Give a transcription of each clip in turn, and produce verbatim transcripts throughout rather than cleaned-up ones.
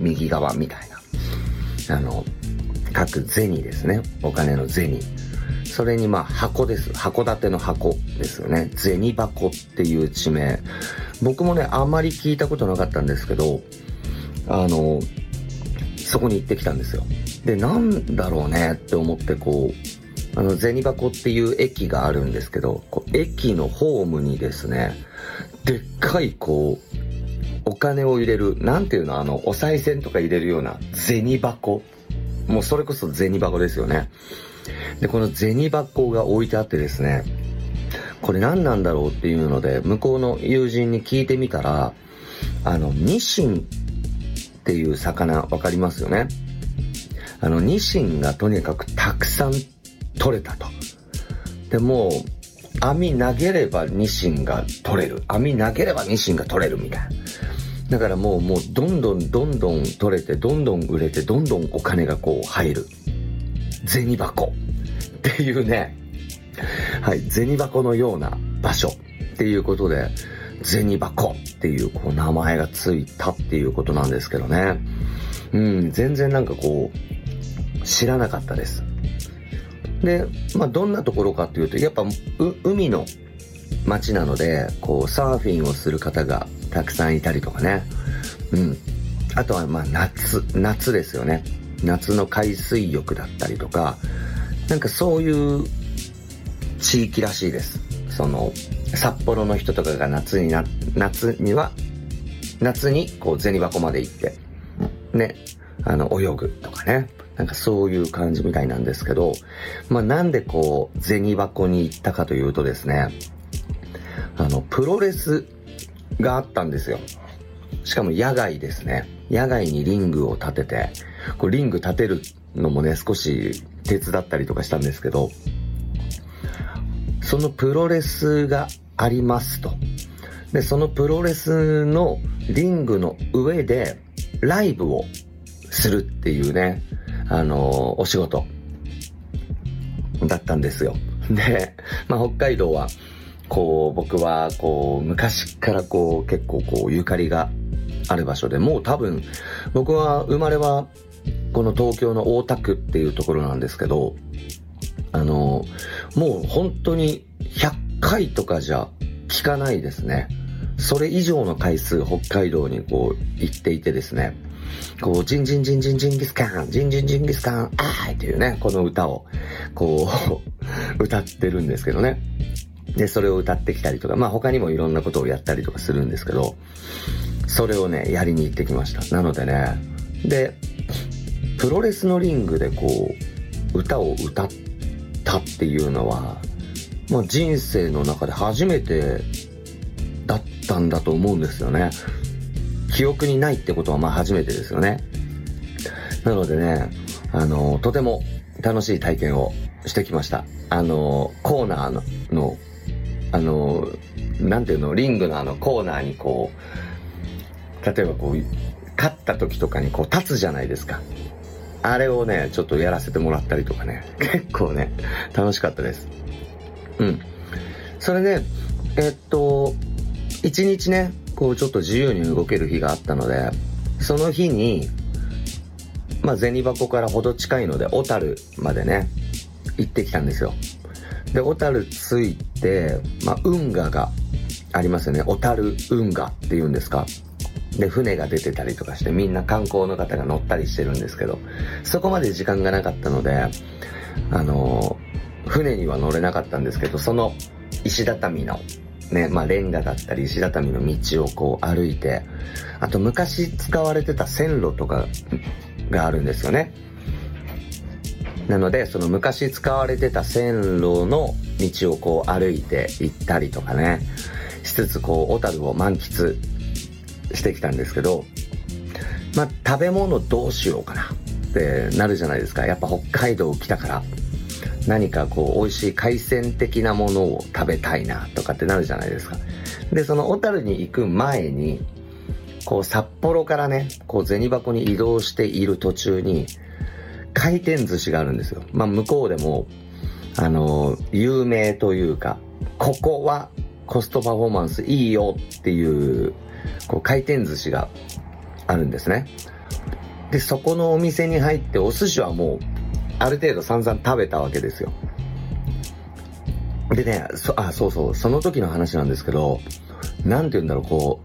右側みたいな、あの各銭ですね、お金の銭、それにまあ箱です、函館の箱ですよね、銭箱っていう地名、僕もねあんまり聞いたことなかったんですけど、あのそこに行ってきたんですよ。で、なんだろうねって思って、こうあの銭箱っていう駅があるんですけど、こう駅のホームにですね、でっかいこうお金を入れる、なんていうの、あのお賽銭とか入れるような銭箱、もうそれこそ銭箱ですよね。で、この銭箱が置いてあってですね、これ何なんだろうっていうので向こうの友人に聞いてみたら、あのニシンっていう魚わかりますよね。あのニシンがとにかくたくさん取れたと。でもう網投げればニシンが取れる、網投げればニシンが取れるみたいな。だからもうもうどんどんどんどん取れて、どんどん売れて、どんどんお金がこう入る銭箱っていうね、はい、銭箱のような場所っていうことで、銭箱っていうこう名前がついたっていうことなんですけどね。うん、全然なんかこう知らなかったです。で、まあどんなところかっていうと、やっぱ海の街なので、こうサーフィンをする方がたくさんいたりとかね。うん。あとはまあ夏、夏ですよね。夏の海水浴だったりとか、なんかそういう地域らしいです。その札幌の人とかが夏にな夏には夏にこう銭箱まで行ってね、あの泳ぐとかね、なんかそういう感じみたいなんですけど、まあなんでこう銭箱に行ったかというとですね、あのプロレスがあったんですよ。しかも野外ですね。野外にリングを立てて、こうリング立てるのもね少し手伝ったりとかしたんですけど、そのプロレスがありますと。で、そのプロレスのリングの上でライブをするっていうね、あのー、お仕事だったんですよ。で、まあ北海道はこう僕はこう昔からこう結構こうゆかりがある場所で、もう多分僕は生まれはこの東京の大田区っていうところなんですけど、あのもう本当にひゃっかいとかじゃ聞かないですね。それ以上の回数北海道にこう行っていてですね、こうジンジンジンジンジンギスカンジンジンジンギスカンあーいっていうね、この歌をこう歌ってるんですけどね。でそれを歌ってきたりとか、まあ他にもいろんなことをやったりとかするんですけど、それをねやりに行ってきました。なのでね、でプロレスのリングでこう歌を歌ったっていうのは、まあ、人生の中で初めてだったんだと思うんですよね。記憶にないってことはまあ初めてですよね。なのでね、あのとても楽しい体験をしてきました。あのコーナーののあのなんていうの、リングのあのコーナーにこう、例えばこう勝った時とかにこう立つじゃないですか。あれをねちょっとやらせてもらったりとかね、結構ね楽しかったです。うん。それでえっと一日ねこうちょっと自由に動ける日があったので、その日にまあ銭箱からほど近いので小樽までね行ってきたんですよ。で小樽着いて、まあ運河がありますよね。小樽運河っていうんですか。で船が出てたりとかして、みんな観光の方が乗ったりしてるんですけど、そこまで時間がなかったので、あの船には乗れなかったんですけど、その石畳のね、まあレンガだったり石畳の道をこう歩いて、あと昔使われてた線路とかがあるんですよね。なのでその昔使われてた線路の道をこう歩いて行ったりとかねしつつ、こう小樽を満喫してきたんですけど、まあ食べ物どうしようかなってなるじゃないですか。やっぱ北海道来たから何かこう美味しい海鮮的なものを食べたいなとかってなるじゃないですか。でその小樽に行く前にこう札幌からねこう銭箱に移動している途中に回転寿司があるんですよ。まあ向こうでもあの有名というか、ここはコストパフォーマンスいいよっていうこう回転寿司があるんですね。 で、そこのお店に入ってお寿司はもうある程度散々食べたわけですよ。でね、そ、あ、そうそう、その時の話なんですけど、なんて言うんだろう、こ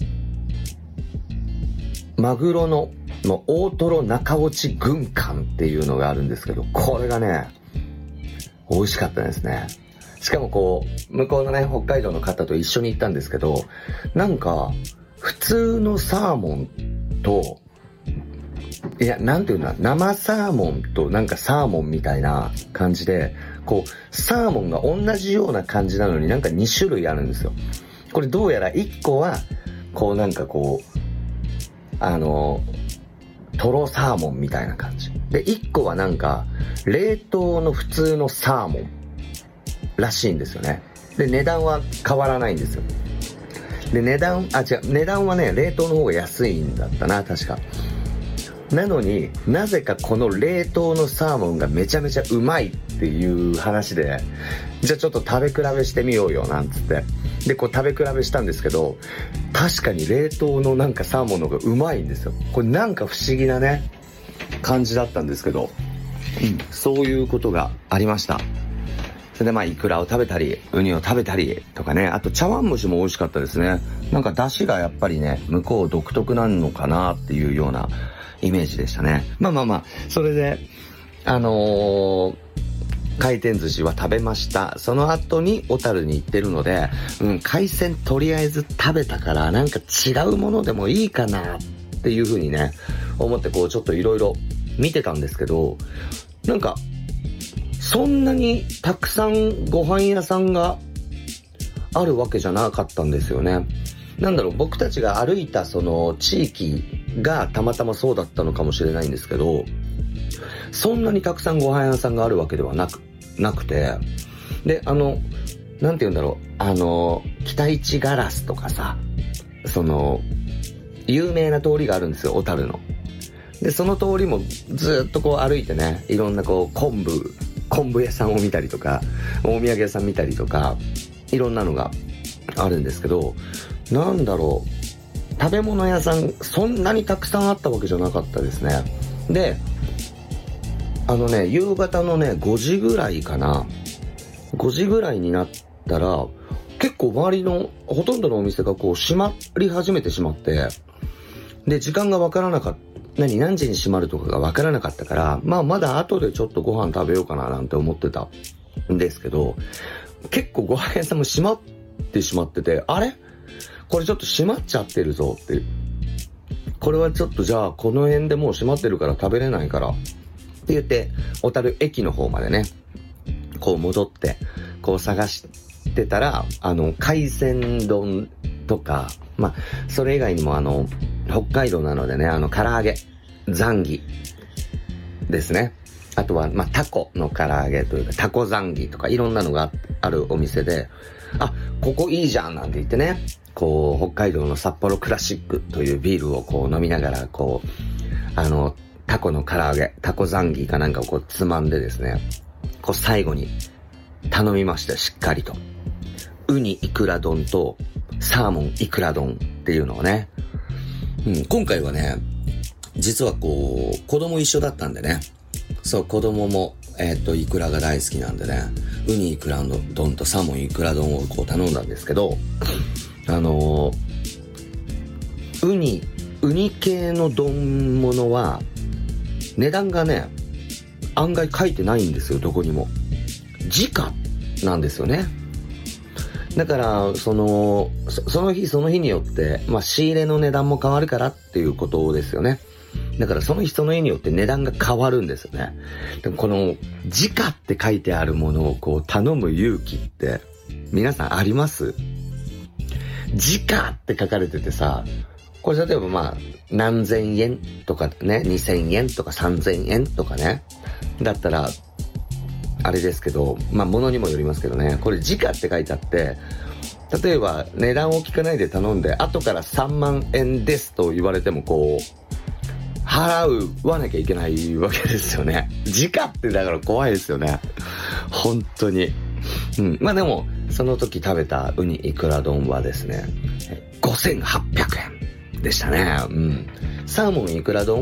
う、マグロの、の大トロ中落ち軍艦っていうのがあるんですけど、これがね、美味しかったですね。しかもこう、向こうのね、北海道の方と一緒に行ったんですけど、なんか、普通のサーモンと、いや、なんていうんだ、生サーモンとなんかサーモンみたいな感じで、こう、サーモンが同じような感じなのになんかに種類あるんですよ。これどうやらいっこは、こうなんかこう、あの、トロサーモンみたいな感じ。で、いっこはなんか、冷凍の普通のサーモンらしいんですよね。で、値段は変わらないんですよ。で、値段、あ、違う、値段はね、冷凍の方が安いんだったな、確か。なのになぜかこの冷凍のサーモンがめちゃめちゃうまいっていう話で、じゃあちょっと食べ比べしてみようよなんつって、でこう食べ比べしたんですけど、確かに冷凍のなんかサーモンの方がうまいんですよ。これなんか不思議なね感じだったんですけど、うん、そういうことがありました。それでまあイクラを食べたりウニを食べたりとかね、あと茶碗蒸しも美味しかったですね。なんか出汁がやっぱりね向こう独特なのかなっていうようなイメージでしたね。まあまあまあ、それで、あのー、回転寿司は食べました。その後に小樽に行ってるので、うん、海鮮とりあえず食べたから、なんか違うものでもいいかなっていう風にね、思ってこうちょっといろいろ見てたんですけど、なんか、そんなにたくさんご飯屋さんがあるわけじゃなかったんですよね。なんだろう、僕たちが歩いたその地域がたまたまそうだったのかもしれないんですけど、そんなにたくさんご飯屋さんがあるわけではなく、なくて、で、あの、なんて言うんだろう、あの、北一ガラスとかさ、その、有名な通りがあるんですよ、小樽の。で、その通りもずっとこう歩いてね、いろんなこう昆布、昆布屋さんを見たりとか、お土産屋さん見たりとか、いろんなのがあるんですけど、なんだろう、食べ物屋さんそんなにたくさんあったわけじゃなかったですね。で、あのね、夕方のねごじぐらいかな、ごじぐらいになったら結構周りのほとんどのお店がこう閉まり始めてしまって、で時間がわからなかった、何何時に閉まるとかがわからなかったから、まあまだ後でちょっとご飯食べようかななんて思ってたんですけど、結構ご飯屋さんも閉まってしまってて、あれこれちょっと閉まっちゃってるぞっていう。これはちょっとじゃあこの辺でもう閉まってるから食べれないからって言って、小樽駅の方までね、こう戻って、こう探してたら、あの、海鮮丼とか、まあ、それ以外にもあの、北海道なのでね、あの、唐揚げ、ザンギですね。あとは、まあ、タコの唐揚げというか、タコザンギとかいろんなのがあるお店で、あ、ここいいじゃんなんて言ってね、こう、北海道の札幌クラシックというビールをこう飲みながら、こう、あの、タコの唐揚げ、タコザンギかなんかをこうつまんでですね、こう最後に頼みました、しっかりと。ウニイクラ丼とサーモンイクラ丼っていうのをね、うん、今回はね、実はこう、子供一緒だったんでね、そう、子供も、えっと、イクラが大好きなんでね、ウニイクラ丼とサーモンイクラ丼をこう頼んだんですけど、あのー、ウニ、ウニ系の丼物は、値段がね、案外書いてないんですよ、どこにも。時価なんですよね。だから、その、そ, その日その日によって、まあ仕入れの値段も変わるからっていうことですよね。だからその日その日によって値段が変わるんですよね。でもこの、時価って書いてあるものをこう頼む勇気って、皆さんあります？時価って書かれててさ、これ例えばまあ、何千円とかね、にせんえんとかさんぜんえんとかね、だったら、あれですけど、まあ物にもよりますけどね、これ時価って書いてあって、例えば値段を聞かないで頼んで、後からさんまんえんですと言われてもこう、払わなきゃいけないわけですよね。時価ってだから怖いですよね。本当に。うん。まあでも、その時食べたウニイクラ丼はですね、ごせんはっぴゃくえんでしたね。うん。サーモンイクラ丼